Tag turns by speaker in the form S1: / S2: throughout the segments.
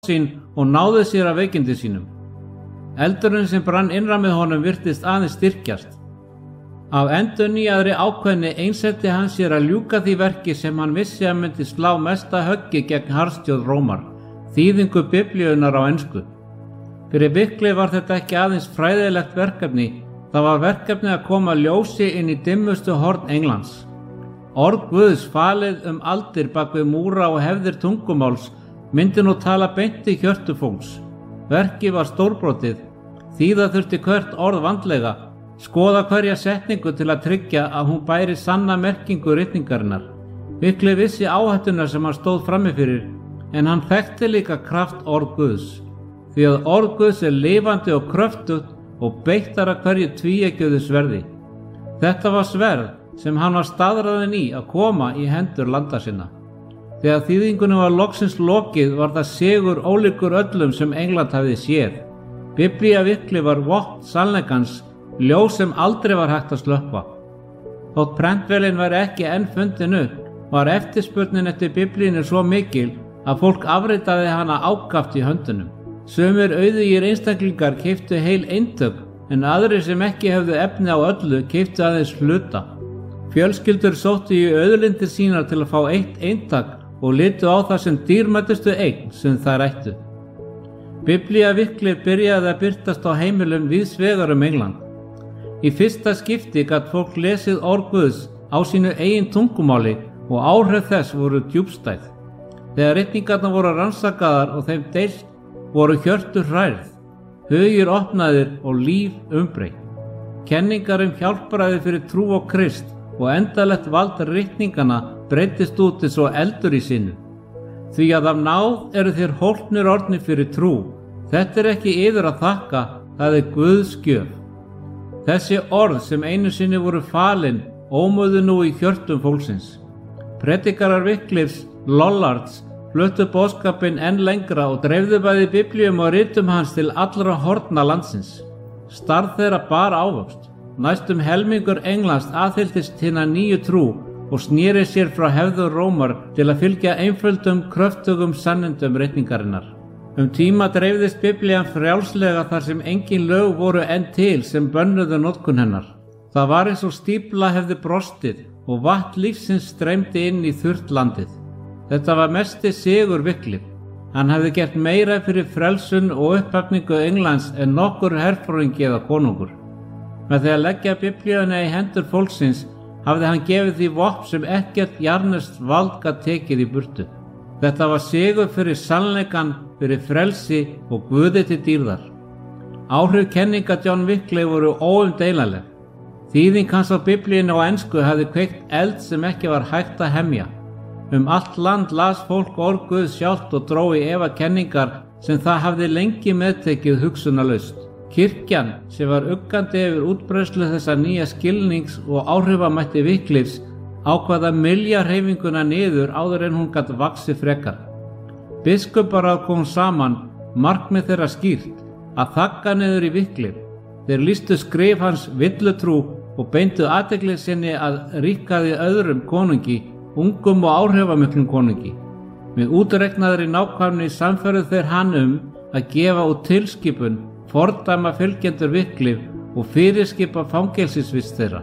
S1: sín og náði sér af veikindi sínum. Eldurinn sem brann innra með honum virtist aðeins styrkjast. Af endurnýjaðri ákveðni einsetti hann sér að ljúka því verki sem hann vissi að myndi slá mesta höggi gegn harðstjórn Rómar, þýðingu Biblíunnar á ensku. Fyrir Wycliffe var þetta ekki aðeins fræðilegt verkefni, það var verkefni að koma ljósi inn í dimmustu horn Englands. Orð Guðs falið aldir bak við múra og hefðir tungumáls myndi nú tala beint í hjörtu fólks. Verkið var stórbrotið, þýða þurfti hvert orð vandlega, skoða hverja setningu til að tryggja að hún bæri sanna merkingu ritningarinnar. Wycliffe vissi áhættuna sem hann stóð frammi fyrir, en hann þekkti líka kraft orð Guðs. Því að orð Guðs lifandi og kröftugt og beittara hverju tvíeggjuðu sverði. Þetta var sverð sem hann var staðráðinn í að koma í hendur landa sinna. Þegar þýðingunum var loksins lokið var það sigur ólíkur öllum sem England hafði séð. Biblía Wycliffe var vopn sannleikans, ljós sem aldrei var hægt að slökkva. Þótt prentvélin væri ekki enn fundin upp, var eftirspurnin eftir Biblíunni svo mikil að fólk afritaði hana ákaft í höndunum. Sumir auðugir einstaklingar keyptu heil eintök, en aðrir sem ekki höfðu efni á öllu keyptu aðeins hluta. Fjölskyldur sóttu í auðlindir sínar til að fá eitt eintak og litu á það sem dýrmætustu eign sem þær ættu. Biblía Wycliffe byrjaði að birtast á heimilum víðs vegar England. Í fyrsta skipti gat fólk lesið orð Guðs á sínu eigin tungumáli og áhrif þess voru djúpstæð. Þegar ritningarnar voru rannsakaðar og þeim deilt voru hjörtu hrærð, hugir opnaðir og líf umbreytt. Kenningar hjálpræði fyrir trú á Krist og endalegt vald ritninganna breyttist út eins og eldur í sinu. Því að af náð eru þér hólpnir orðnir fyrir trú. Þetta ekki yður að þakka, það Guðs gjöf. Þessi orð sem einu sinni voru falin ómuðu nú í hjörtum fólksins. Predikarar Wycliffes, Lollards, fluttu boðskapinn enn lengra og dreifðu bæði Biblíum og ritum hans til allra horna landsins. Starf þeirra bar ávöxt. Næstum helmingur Englands aðhylltist hina nýju trú og sneri sér frá hefðum Rómar til að fylgja einföldum, kröftugum sannindum ritningarinnar. Tíma dreifðist Biblían frjálslega þar sem engin lög voru enn til sem bönnuðu notkun hennar. Það var eins og stífla hefði brostið og vatn lífsins streymdi inn í þurrt landið. Þetta var mesti sigur Wycliffe. Hann hefði gert meira fyrir frelsun og upphafningu Englands en nokkur herforingi eða konungur. Með því að leggja Biblíuna í hendur fólksins hafði hann gefið því vopn sem ekkert jarðneskt vald gat tekið í burtu. Þetta var sigur fyrir sannleikann, fyrir frelsi og Guði til dýrðar. Áhrif kenninga John Wycliffe voru óumdeilanleg. Þýðing hans á Biblíunni á ensku hafði kveikt eld sem ekki var hægt að hemja. Allt land las fólk orð Guðs sjálft og dró í efa kenningar sem það hafði lengi meðtekið hugsunarlaust. Kirkjan, sem var uggandi yfir útbreiðslu þessa nýja skilnings og áhrifamætti Wycliffes, ákvað að mylja hreyfinguna niður áður en hún gat vaxið frekar. Biskuparáð kom saman, markmið þeirra skýrt, að þagga niður í Wycliffe. Þeir lýstu skrif hans villutrú og beindu athygli sinni að ríkkaði öðrum konungi, ungum og áhrifamiklum konungi. Með útreiknaðri nákvæmni sannfærðu þeir hann að gefa út tilskipun, fordæma fylgjendur Wycliffe og fyrirskipa fangelsisvist þeirra.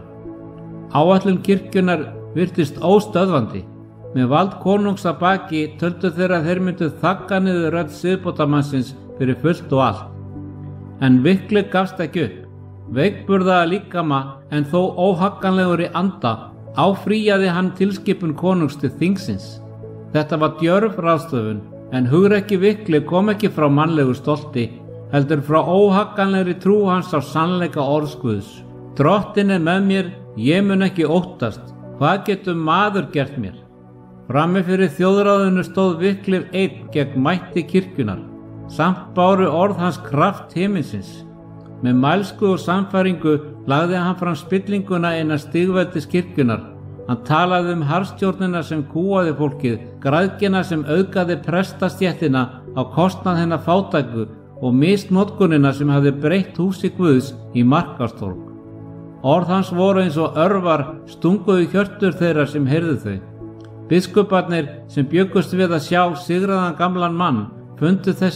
S1: Áætlun kirkjunnar virtist óstöðvandi. Með vald konungs að baki töldu þeir að þeir myndu þagga niður rödd siðbótarmannsins fyrir fullt og allt. En Wycliffe gafst ekki upp. Veikburða líkama en þó óhagganlegur í anda áfrýjaði hann tilskipun konungs til þingsins. Þetta var djörf ráðstöfun, en hugrekki Wycliffe kom ekki frá mannlegu stolti, heldur frá óhagganlegri trú hans á sannleika orðs Guðs. Drottinn með mér, ég mun ekki óttast. Hvað getur maður gert mér? Frammi fyrir þjóðráðinu stóð Wycliffe einn gegn mætti kirkjunar. Samt báru orð hans kraft himinsins. Með mælsku og sannfæringu lagði hann fram spillinguna innan stigveldis kirkjunar. Hann talaði harðstjórnina sem kúaði fólkið, græðgina sem auðgaði prestastéttina á kostnað hennar fátæku og misnotkunina sem hafði breytt húsi Guðs í markastorg. Orð hans voru eins og örvar stunguðu hjörtur þeirra sem heyrðu þau. Biskuparnir sem bjuggust við að sjá sigraðan gamlan mann fundu þess